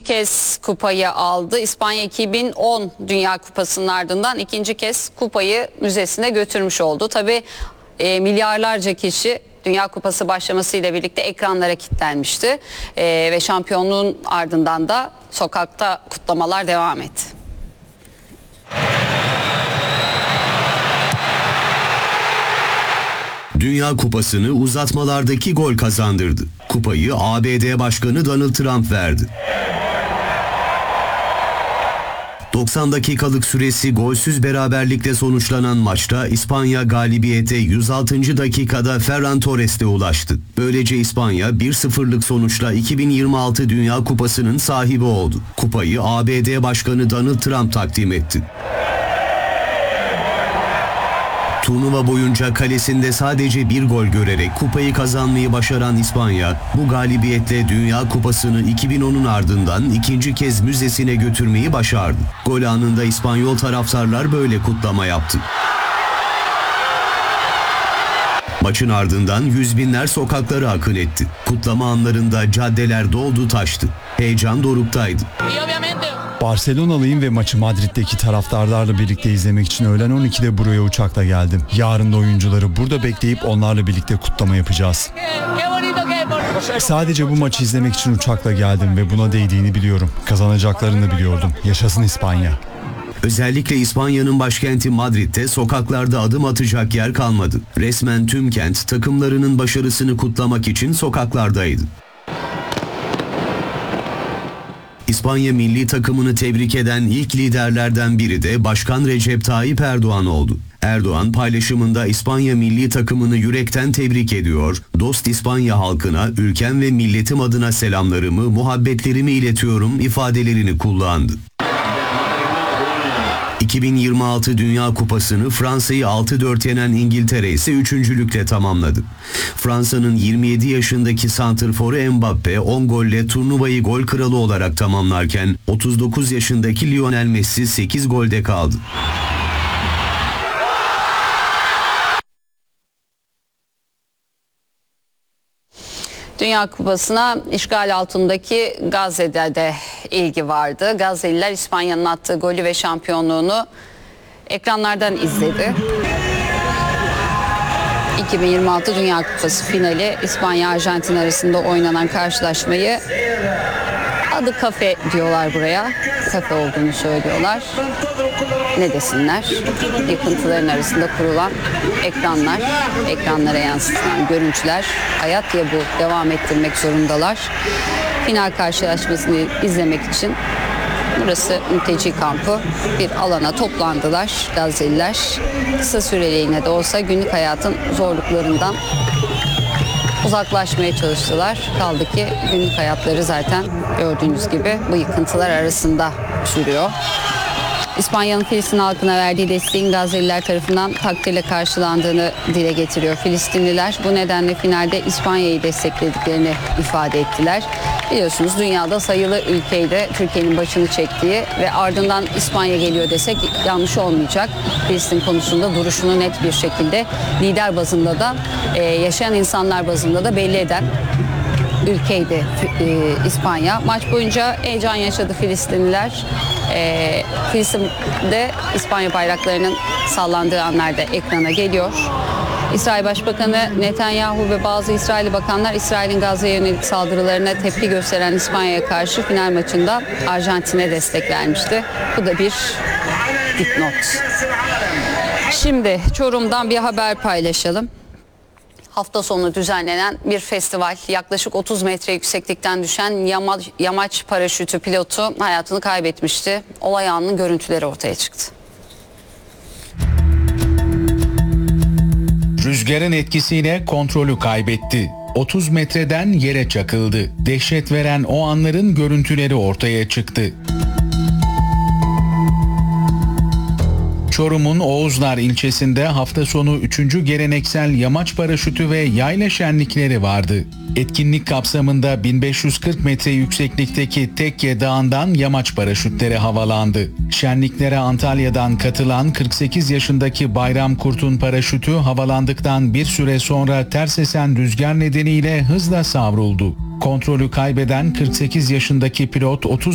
kez kupayı aldı. İspanya 2010 Dünya Kupası'nın ardından ikinci kez kupayı müzesine götürmüş oldu. Tabii milyarlarca kişi Dünya Kupası başlamasıyla birlikte ekranlara kilitlenmişti. Ve şampiyonluğun ardından da sokakta kutlamalar devam etti. Dünya Kupası'nı uzatmalardaki gol kazandırdı. Kupayı ABD Başkanı Donald Trump verdi. 90 dakikalık süresi golsüz beraberlikle sonuçlanan maçta İspanya galibiyete 106. dakikada Ferran Torres'te ulaştı. Böylece İspanya 1-0'lık sonuçla 2026 Dünya Kupası'nın sahibi oldu. Kupayı ABD Başkanı Donald Trump takdim etti. Turnuva boyunca kalesinde sadece bir gol görerek kupayı kazanmayı başaran İspanya, bu galibiyetle Dünya Kupası'nı 2010'un ardından ikinci kez müzesine götürmeyi başardı. Gol anında İspanyol taraftarlar böyle kutlama yaptı. Maçın ardından yüz binler sokaklara akın etti. Kutlama anlarında caddeler doldu taştı. Heyecan doruktaydı. Barcelonalıyım ve maçı Madrid'deki taraftarlarla birlikte izlemek için öğlen 12'de buraya uçakla geldim. Yarın da oyuncuları burada bekleyip onlarla birlikte kutlama yapacağız. Sadece bu maçı izlemek için uçakla geldim ve buna değdiğini biliyorum. Kazanacaklarını biliyordum. Yaşasın İspanya. Özellikle İspanya'nın başkenti Madrid'de sokaklarda adım atacak yer kalmadı. Resmen tüm kent takımlarının başarısını kutlamak için sokaklardaydı. İspanya milli takımını tebrik eden ilk liderlerden biri de Başkan Recep Tayyip Erdoğan oldu. Erdoğan paylaşımında İspanya milli takımını yürekten tebrik ediyor, dost İspanya halkına ülkem ve milletim adına selamlarımı, muhabbetlerimi iletiyorum ifadelerini kullandı. 2026 Dünya Kupası'nı Fransa'yı 6-4 yenen İngiltere ise üçüncülükle tamamladı. Fransa'nın 27 yaşındaki santrforu Mbappe 10 golle turnuvayı gol kralı olarak tamamlarken 39 yaşındaki Lionel Messi 8 golde kaldı. Dünya Kupası'na işgal altındaki Gazze'de de ilgi vardı. Gazze'liler İspanya'nın attığı golü ve şampiyonluğunu ekranlardan izledi. 2026 Dünya Kupası finali İspanya-Arjantin arasında oynanan karşılaşmayı adı kafe diyorlar buraya. Kafe olduğunu söylüyorlar. Ne desinler? Yıkıntıların arasında kurulan ekranlar, ekranlara yansıtılan görüntüler. Hayat ya bu, devam ettirmek zorundalar. Final karşılaşmasını izlemek için burası mülteci kampı, bir alana toplandılar Gazze'liler. Kısa süreliğine de olsa günlük hayatın zorluklarından uzaklaşmaya çalıştılar. Kaldı ki günlük hayatları zaten gördüğünüz gibi bu yıkıntılar arasında sürüyor. İspanya'nın Filistin halkına verdiği desteğin Gazze'liler tarafından takdirle karşılandığını dile getiriyor Filistinliler. Bu nedenle finalde İspanya'yı desteklediklerini ifade ettiler. Biliyorsunuz dünyada sayılı ülkeyle Türkiye'nin başını çektiği ve ardından İspanya geliyor desek yanlış olmayacak. Filistin konusunda duruşunu net bir şekilde lider bazında da yaşayan insanlar bazında da belli eden ülkeydi İspanya. Maç boyunca heyecan yaşadı Filistinliler. Filistin'de İspanya bayraklarının sallandığı anlarda ekrana geliyor. İsrail Başbakanı Netanyahu ve bazı İsrailli bakanlar İsrail'in Gazze'ye yönelik saldırılarına tepki gösteren İspanya'ya karşı final maçında Arjantin'e destek vermişti. Bu da bir dipnot. Şimdi Çorum'dan bir haber paylaşalım. Hafta sonu düzenlenen bir festival, yaklaşık 30 metre yükseklikten düşen yamaç paraşütü pilotu hayatını kaybetmişti. Olay anının görüntüleri ortaya çıktı. Rüzgarın etkisiyle kontrolü kaybetti. 30 metreden yere çakıldı. Dehşet veren o anların görüntüleri ortaya çıktı. Çorum'un Oğuzlar ilçesinde hafta sonu 3. geleneksel yamaç paraşütü ve yayla şenlikleri vardı. Etkinlik kapsamında 1540 metre yükseklikteki Tekke Dağı'ndan yamaç paraşütleri havalandı. Şenliklere Antalya'dan katılan 48 yaşındaki Bayram Kurt'un paraşütü havalandıktan bir süre sonra ters esen rüzgar nedeniyle hızla savruldu. Kontrolü kaybeden 48 yaşındaki pilot 30